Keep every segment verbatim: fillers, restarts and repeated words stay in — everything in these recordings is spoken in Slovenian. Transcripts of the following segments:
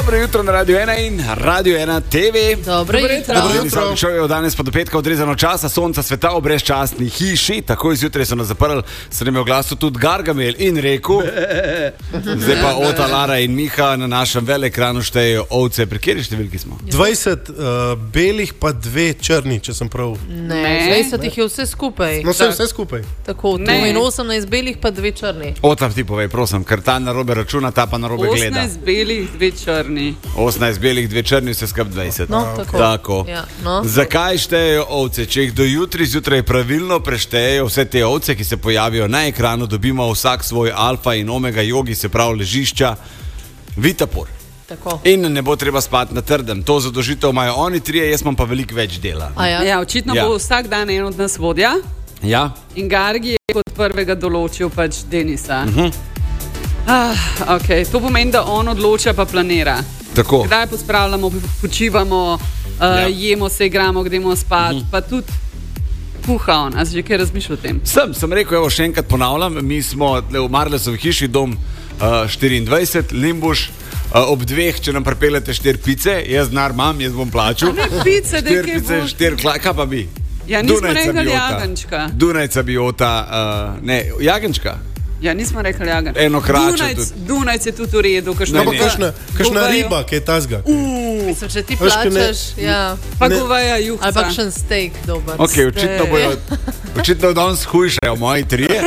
Dobro jutro na Radio ena in Radio ena te ve. Dobro jutro. Dobro jutro. Šel je danes pa do petka odrezano časa, sonca, sveta v brezčasni hiši. Takoj zjutraj so nas zaprli, se nam je v glasu tudi Gargamel in rekel. Zdaj pa Ota, Lara in Miha na našem velekranu štejejo ovce. Pri kateri številki smo? dvajset uh, belih pa dve črni, če sem prav. Ne, dvajset jih je vse skupaj. No, vse, vse skupaj. Tako, tu in osemnajst belih pa dve črni. Ota, ti povej, prosim, ker ta narobe računa, ta pa narobe gleda. osemnajst belih, dve črni. osemnajst belih, dve črni, vse skup dvajset. No, tako. Tako. Ja, no. Zakaj štejejo ovce? Če jih do jutri zjutraj pravilno preštejejo vse te ovce, ki se pojavijo na ekranu, dobimo vsak svoj alfa in omega jogi, se pravi ležišča, Vitapur. Tako. In ne bo treba spati na trdem. To zadožitev imajo oni trije, jaz imam pa veliko več dela. A ja? Ja, očitno Ja. bo vsak dan en od nas vodja. Ja? In Gargi je kot prvega določil pač Denisa. Uh -huh. ah, okay. To pomeni, da on odloča pa planira. Tako. Kdaj pospravljamo, počivamo, uh, Ja. jemo se, igramo, gremo spat, uh -huh. pa tudi kuha on. A si že kaj razmišljal o tem? Sem, sem rekel, evo še enkrat ponavljam, mi smo v Marlesovi hiši, dom uh, štiriindvajset, Limbuš, uh, ob dveh, če nam pripeljete štiri pice, jaz denar imam, jaz bom plačal. A ne pice, da je Štiri kaj pice, boš. štiri kla, kaj pa bi? Ja, nismo Dunajca rekli biota. jagenčka. Dunajca biota, uh, ne, jagenčka. Ja, nismo rekli jagenčka. Eno krače Dunajc, tudi. Dunajc je tudi v redu. Ne, No, pa ne. kakšna, kakšna Govejo. riba, ki je tazga. Mislim, če ti Veš, ko ne- plačaš, ja. Pa Ne. goveja juhca. Ali pa kakšen steak dober. Ok, očitno bojo, očitno danes hujšajo moji trije.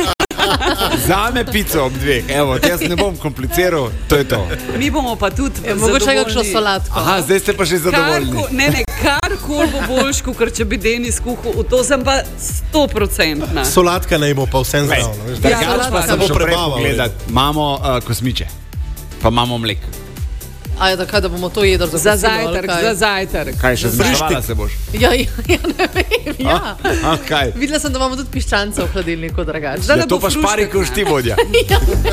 Zame pico ob dveh, evo, jaz ne bom kompliciral, to je to. Mi bomo pa tudi Ja, mogoče zadovoljni. kakšno solatko. Aha, zdaj ste pa že zadovoljni. Karko, ne, ne, karkoli bo boljš, kot če bi Denis kuhal, v to sem pa sto procentna. Solatka naj bo pa vsem zdravo. veš, da- Ja, Drugače pa sladka. sem Bo šel prej prebaval, pogledat. Imamo uh, kosmiče, pa imamo mlek. A je tako, da bomo to jedli za Za kosilo, ali zajtrk, kaj? za zajtrk. Kaj še zmešala se boš? Ja, ja, ja, ne vem, ja. A, kaj? Videla sem, da imamo tudi piščance v hladilniku, drugače. Zdaj Ja, to pa špari, ko ti vodja. Ja.